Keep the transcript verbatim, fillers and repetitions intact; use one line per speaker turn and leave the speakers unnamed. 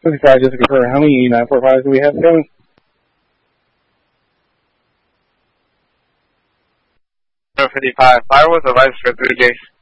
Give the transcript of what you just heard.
fifty-five, just to confirm, how many nine four fives do we have going?
fifty-five, firewalls advice for three J's.